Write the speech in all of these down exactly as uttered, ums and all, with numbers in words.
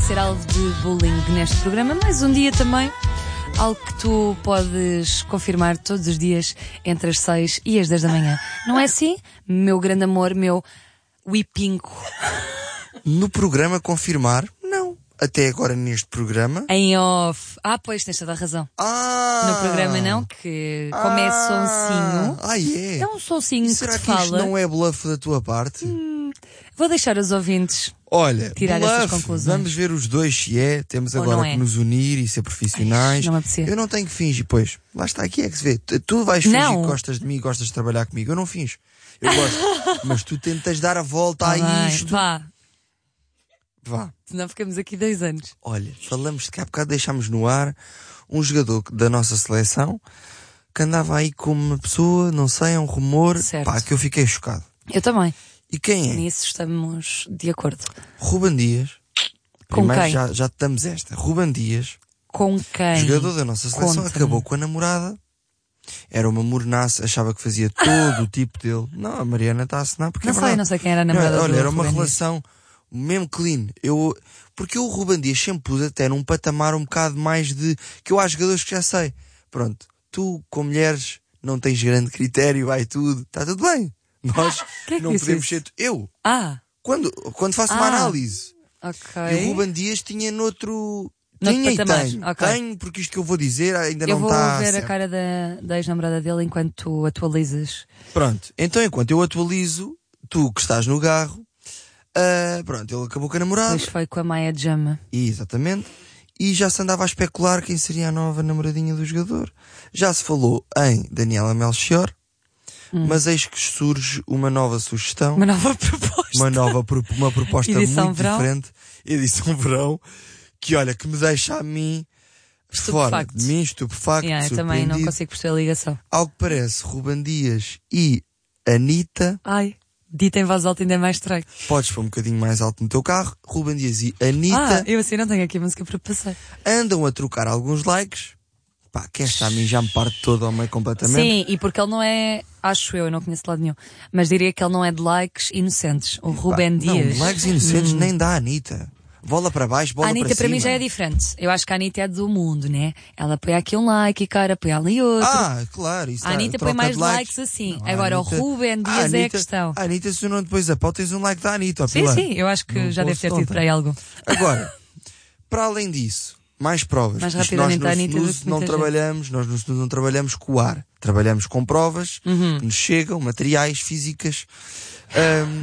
ser alvo de bullying neste programa, mas um dia também, algo que tu podes confirmar todos os dias entre as seis e as dez da manhã. Não é assim? Meu grande amor, meu whipinco. No programa confirmar, não. Até agora neste programa. Em off. Ah, pois, tens toda a razão. Ah! No programa não, que como é sonsinho. Ah, é? É um sonsinho E que será te que fala. isto não é bluff da tua parte? Hum, vou deixar os ouvintes Olha, tirar bluff, essas conclusões. vamos ver os dois se é. Temos Ou agora não que é. nos unir e ser profissionais. Ai, não me apetecia. Eu não tenho que fingir, pois. Lá está, aqui é que se vê. Tu- Tu vais fingir Não. que gostas de mim e gostas de trabalhar comigo. Eu não finjo. Eu gosto. Mas tu tentas dar a volta Tá a bem, isto. vá, Vá. senão ficamos aqui dois anos. Olha, falamos de que há bocado deixámos no ar um jogador da nossa seleção que andava aí com uma pessoa, não sei, é um rumor, Certo. pá, que eu fiquei chocado. Eu também. E quem é? Nisso estamos de acordo. Ruben Dias. Com Primeiro quem? Já, já te damos esta. Ruben Dias, Com quem? jogador da nossa seleção, Conta-me. acabou com a namorada. Era uma mornaça, achava que fazia todo o tipo dele. Não, a Mariana está a assinar porque Não é sei, verdade. não sei quem era a namorada Não, olha, do era uma Ruben Dias. relação mesmo clean. Eu, porque eu o Ruben Dias sempre pus até num patamar um bocado mais de... Que eu há jogadores que já sei. Pronto, tu com mulheres não tens grande critério, vai tudo. Está tudo bem. Nós Quem é que não disse podemos isso? ser... Eu, Ah, quando, quando faço uma Ah. análise... ok. E o Ruben Dias tinha noutro... Noutro Tinha e patamar, tenho. ok. Tenho, porque isto que eu vou dizer ainda Eu não vou está ver certo. a cara da, da ex-namorada dele enquanto tu atualizas. Pronto, então enquanto eu atualizo, tu que estás no garro, ah, pronto, ele acabou com a namorada. Depois foi com a Maia Jama. E, exatamente. E já se andava a especular quem seria a nova namoradinha do jogador. Já se falou em Daniela Melchior, mas eis que surge uma nova sugestão. Uma nova proposta. uma nova pro- uma proposta Edição muito verão. diferente, edição verão, que olha, que me deixa a mim fora Estupefacto. de mim, estupefacto, Yeah, eu também não surpreendido. consigo perceber a ligação. Ao que parece, Ruben Dias e Anitta, Ai, dita em voz alta ainda é mais estranho. podes pôr um bocadinho mais alto no teu carro, Ruben Dias e Ah, Anitta eu assim não tenho aqui a música para passar. andam a trocar alguns likes. Pá, que esta a mim já me parte todo ao meio completamente. Sim, e porque ele não é, acho eu, eu não conheço de lado nenhum, mas diria que ele não é de likes inocentes. O Pá, Ruben Dias. Não, likes inocentes nem dá a Anitta. Bola para baixo, bola A Anitta para para cima. mim já é diferente. Eu acho que a Anitta é do mundo, né? Ela põe aqui um like e cara põe ali outro. Ah, claro. Isso A tá- Anitta troca põe mais de likes assim. Não, a Agora Anitta- o Ruben Dias a é a Anitta- questão. A Anitta, se não depois a pau, tens um like da Anitta, ó, Sim, Pilar. sim, eu acho que Não já deve posso ter tido contar. por aí algo. Agora, para além disso, mais provas. Mais Isto rapidamente nós a no Anitta do snooze que não muita gente. trabalhamos, nós no snooze não trabalhamos com o ar. Trabalhamos com provas Uhum. que nos chegam, materiais, físicas. Ahm,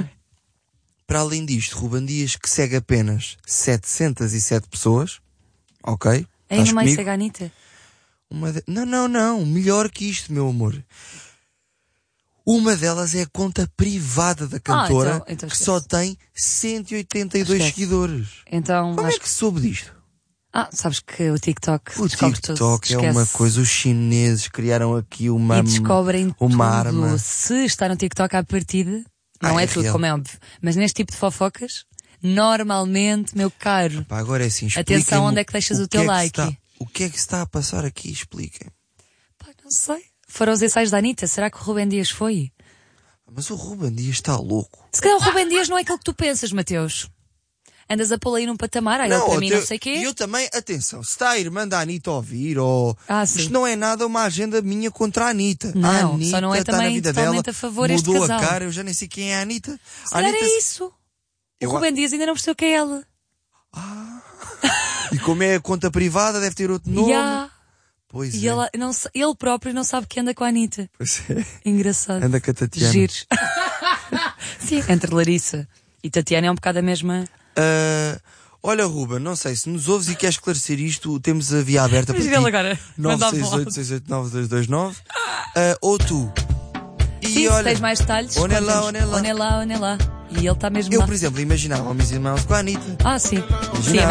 para além disto, Ruben Dias, que segue apenas setecentas e sete pessoas, ok? Aí Estás no meio comigo? segue a Anitta. Uma de- Não, não, não. Melhor que isto, meu amor. Uma delas é a conta privada da cantora, então- então que esquece. só tem cento e oitenta e dois Esquece. seguidores. Então, Como acho é que soube disto? Ah, sabes que o TikTok O descobre TikTok tudo. é Esquece. uma coisa, os chineses criaram aqui uma, E descobrem uma tudo. arma. Se está no TikTok à partida, não Ah, é, é tudo, real. como é óbvio. Mas neste tipo de fofocas, normalmente, meu caro, Pá, agora é assim, atenção expliquem-me onde é que deixas o teu que é que like. se está- o que é que se está a passar aqui? Expliquem. pá, não sei. Foram os ensaios da Anitta. Será que o Ruben Dias foi? Mas o Ruben Dias está louco. Se calhar o Ruben Dias não é aquilo que tu pensas, Mateus. Andas a pôr aí num patamar, aí ele para mim até- não sei o quê. E eu também, atenção, se está a irmã da Anitta a ouvir, ou Ah, sim. isto não é nada uma agenda minha contra a Anitta. Não, a só Anitta não é está na também vida totalmente dela, a favor este mudou casal. a cara, eu já nem sei quem é a Anitta. Se A calhar Anitta é isso. Eu O Ruben Dias ainda não percebeu quem é ela. E como é a conta privada, deve ter outro nome. Ya. Pois E é. ela, não, sa- ele próprio não sabe que anda com a Anitta. Pois é. Engraçado. Anda com a Tatiana. Giros. Sim, entre Larissa e Tatiana é um bocado a mesma. Ah, olha, Ruben, não sei se nos ouves e queres esclarecer isto, temos a via aberta para Mas ti. ele agora nove mandava seis um oito, seis oito nove, dois dois nove. Ah, ou tu. E Sim, olha, se tens mais detalhes. onde é lá, conta-nos. onde é lá? Onde é lá, onde é lá. E ele está mesmo eu, lá. por exemplo, imaginava o Missy Mouse com a Anitta. Ah, sim. Imaginava. Sim,